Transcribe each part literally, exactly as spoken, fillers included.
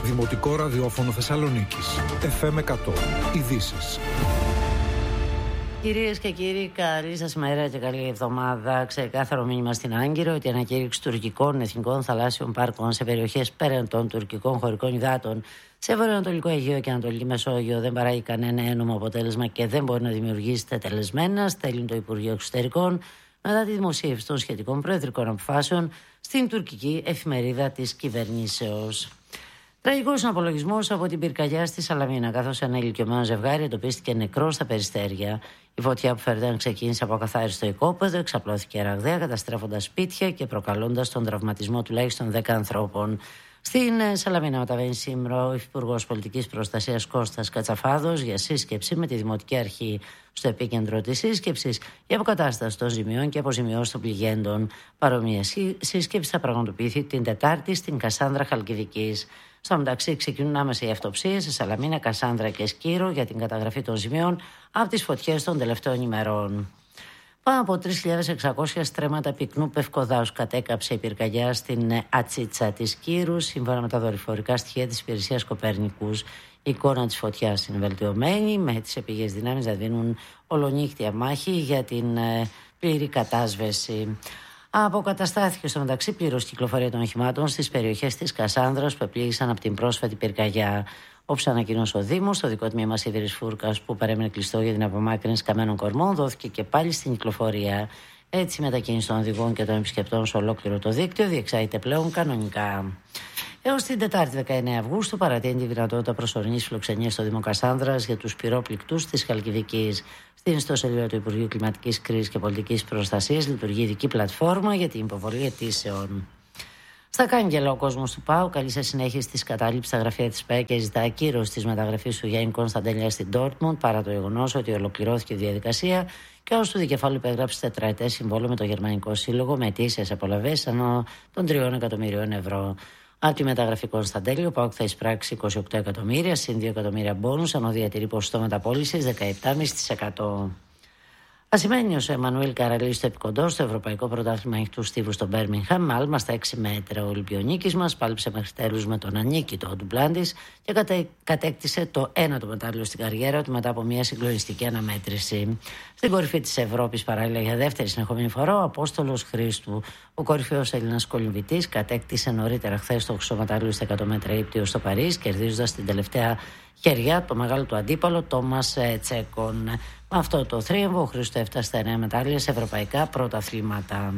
Δημοτικό ραδιόφωνο Θεσσαλονίκης. εφ εμ εκατό. Ειδήσεις. Κυρίες και κύριοι, καλή σας μέρα και καλή εβδομάδα. Ξεκάθαρο μήνυμα στην Άγκυρο ότι η ανακήρυξη τουρκικών εθνικών θαλάσσιων πάρκων σε περιοχές πέραν των τουρκικών χωρικών υδάτων σε βορειοανατολικό Αιγαίο και Ανατολική Μεσόγειο δεν παράγει κανένα ένομο αποτέλεσμα και δεν μπορεί να δημιουργήσει τετελεσμένα, στέλνει το Υπουργείο Εξωτερικών μετά τη δημοσίευση των σχετικών προεδρικών αποφάσεων στην τουρκική εφημερίδα της κυβερνήσεως. Τραγικός απολογισμός από την πυρκαγιά στη Σαλαμίνα, καθώς ένα ηλικιωμένο ζευγάρι εντοπίστηκε νεκρό στα Περιστέρια. Η φωτιά που φέρεται ξεκίνησε από ακαθάριστο οικόπεδο, εξαπλώθηκε ραγδαία, καταστρέφοντας σπίτια και προκαλώντας τον τραυματισμό τουλάχιστον δέκα ανθρώπων. Στην Σαλαμίνα μεταβαίνει σήμερα ο Υφυπουργός Πολιτικής Προστασίας Κώστας Κατσαφάδος για σύσκεψη με τη Δημοτική Αρχή. Στο επίκεντρο της σύσκεψης η αποκατάσταση των ζημιών και αποζημιώσεις των πληγέντων. Παρόμοια σύσκεψη θα πραγματοποιηθεί την Τετάρτη στην Κασάνδρα Χαλκιδικής. Στο μεταξύ, ξεκινούν άμεσα οι αυτοψίες σε Σαλαμίνα, Κασάνδρα και Σκύρο για την καταγραφή των ζημιών από τις φωτιές των τελευταίων ημερών. Πάνω από τρεις χιλιάδες εξακόσια στρέμματα πυκνού πευκοδάους κατέκαψε η πυρκαγιά στην Ατσίτσα της Κύρου, σύμφωνα με τα δορυφορικά στοιχεία της υπηρεσίας Κοπέρνικους. Η εικόνα της φωτιάς είναι βελτιωμένη, με τις επίγειες δυνάμεις να δίνουν ολονύχτια μάχη για την πλήρη κατάσβεση. Αποκαταστάθηκε στο μεταξύ πλήρως κυκλοφορία των οχημάτων στις περιοχές της Κασάνδρας που επλήγησαν από την πρόσφατη πυρκαγιά. Όπως ανακοίνωσε ο Δήμος, το δικό τμήμα Σίδηρης Φούρκας που παρέμεινε κλειστό για την απομάκρυνση καμένων κορμών δόθηκε και πάλι στην κυκλοφορία. Έτσι, η μετακίνηση των οδηγών και των επισκεπτών σε ολόκληρο το δίκτυο διεξάγεται πλέον κανονικά. Έως την Τετάρτη δεκαεννέα Αυγούστου παρατείνει τη δυνατότητα προσωρινής φιλοξενίας στο Δήμο Κασάνδρας για τους πυρόπληκτους της Χαλκιδικής. Στην ιστοσελίδα του Υπουργείου Κλιματικής Κρίσης και Πολιτικής Προστασίας λειτουργεί ειδική πλατφόρμα για την υποβολή αιτήσεων. Στα Κάγκελα, ο κόσμος του ΠΑΟ καλεί σε συνέχιση τη κατάληψη στα γραφεία της ΠΑΕ και ζητά ακύρωση της μεταγραφής του Γιάννη Κωνσταντέλια στην Ντόρτμουντ παρά το γεγονός ότι ολοκληρώθηκε η διαδικασία και ως του δικεφάλου υπέγραψε τετραετές συμβόλαιο με το Γερμανικό Σύλλογο με αιτήσιες απολαβές ανώ των τριών εκατομμυρίων ευρώ. Από τη μεταγραφή Κωνσταντέλιου, ο ΠΑΟΚ θα εισπράξει είκοσι οκτώ εκατομμύρια συν δύο εκατομμύρια μπόνους, ενώ διατηρεί ποσοστό μεταπώλησης δεκαεπτά κόμμα πέντε τοις εκατό. Ασημένιος ο Εμμανουήλ Καραλής στο επικοντό στο Ευρωπαϊκό Πρωτάθλημα Ανοιχτού Στίβου στο Μπέρμιγχαμ, με άλμα στα έξι μέτρα. Ο Ολυμπιονίκης μας πάλεψε μέχρι τέλους με τον ανίκητο ντουμπλάντης και κατε, κατέκτησε το ένατο μετάλλιο στην καριέρα του μετά από μια συγκλονιστική αναμέτρηση. Στην κορυφή της Ευρώπης, παράλληλα για δεύτερη συνεχόμενη φορά, ο Απόστολος Χρήστου, ο κορυφαίος Έλληνας κολυμβητής, κατέκτησε νωρίτερα χθες το χρυσό μετάλλιο στα εκατό μέτρα ύπτιο στο Παρίσι, κερδίζοντας την τελευταία χεριά το μεγάλο του αντίπαλο Τόμας Τσέκον. Με αυτό το θρίαμβο, ο Χρήστος έφτασε στα εννέα μετάλλια σε ευρωπαϊκά πρωταθλήματα.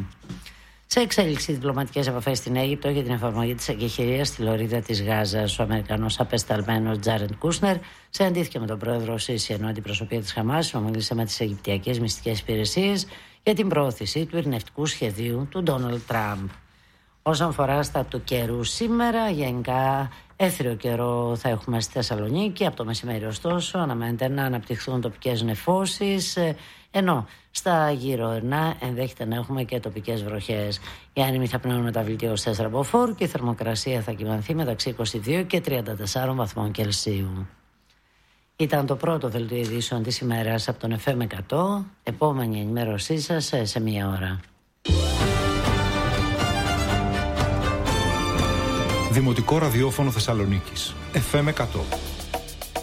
Σε εξέλιξη διπλωματικές επαφές στην Αίγυπτο για την εφαρμογή της εγκεχηρίας στη λωρίδα της Γάζας, ο Αμερικανός απεσταλμένος Τζάρεντ Κούσνερ συναντήθηκε με τον πρόεδρο Σίση, ενώ η αντιπροσωπεία της Χαμάς συνομίλησε με τις αιγυπτιακές μυστικές υπηρεσίες για την προώθηση του ειρηνευτικού σχεδίου του Ντόναλντ Τραμπ. Όσον αφορά στα του καιρού σήμερα, γενικά έθριο καιρό θα έχουμε στη Θεσσαλονίκη. Από το μεσημέρι, ωστόσο, αναμένεται να αναπτυχθούν τοπικές νεφώσεις, ενώ στα γύρω-ερνά ενδέχεται να έχουμε και τοπικές βροχές. Οι άνεμοι θα πνέουν μεταβλητή ως τέσσερα μποφόρ και η θερμοκρασία θα κυμανθεί μεταξύ είκοσι δύο και τριάντα τέσσερα βαθμών Κελσίου. Ήταν το πρώτο δελτίο ειδήσεων της ημέρας από τον εφ εμ εκατό. Επόμενη ενημέρωσή σας σε μία ώρα. Δημοτικό ραδιόφωνο Θεσσαλονίκης. εφ εμ εκατό.